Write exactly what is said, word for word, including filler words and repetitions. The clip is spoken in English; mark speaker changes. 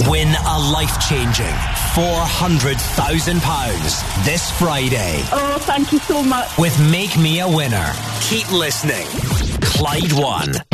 Speaker 1: Win a life-changing four hundred thousand pounds this Friday.
Speaker 2: Oh, thank you so much.
Speaker 1: With Make Me a Winner. Keep listening. Clyde One.